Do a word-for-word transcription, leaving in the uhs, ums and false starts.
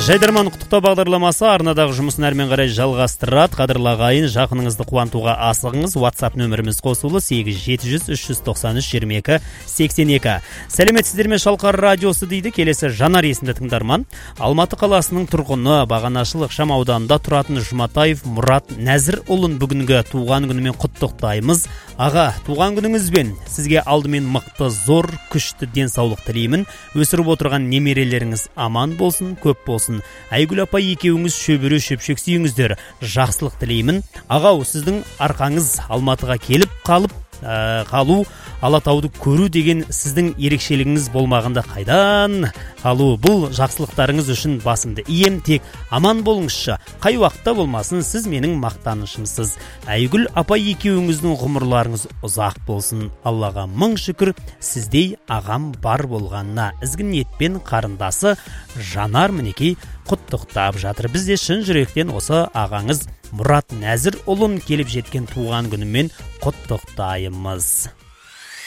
Жайдарман құттықтау бағдарламасы арнадағы жұмысын әрмен қарай жалғастырады. Қадірлі ағайын, жақыныңызды қуантуға асығыңыз. WhatsApp нөміріміз қосулы сегіз жеті жүз үш жүз тоқсан үш жиырма екі сексен екі. Сәлеметсіздер ме, Шалқар радиосы дейді. Келесі Жанар есімді тыңдарман. Алматы қаласының тұрғыны, Бағанашыл ықшам ауданында тұратын Жұматаев Мұрат Нәзір ұлын бүгінгі туған күнімен құттықтаймыз. Аға, туған күніңізбен сізге алдымен мықты, зор, күшті денсаулық тілеймін. Өсіріп отырған немерелеріңіз аман болсын, көп болсын. Айгүл апа екеуіңіз шөбере шөпшек сүйіңіздер. Жақсылық тілеймін. Ағау, сіздің арқаңыз Алматыға келіп қалып ә, қалу, Алатауды көру деген сіздің ерекшелігіңіз болмағанда қайдан қалу? Бұл жақсылықтарыңыз үшін басымды ием, тек аман болыңызшы. Қай уақытта болмасын, сіз менің мақтанышымсыз. Айгүл апа екеуіңіздің ғұмырларыңыз ұзақ болсын. Аллаға мың шүкір, сіздей ағам бар болғанына. Ізгі ниетпен қарындасы Жанар мінекей құттықтап жатыр. Біз де шын жүректен осы ағаңыз Мұрат Нәзір ұлын келіп жеткен туған күнімен құттықтаймыз.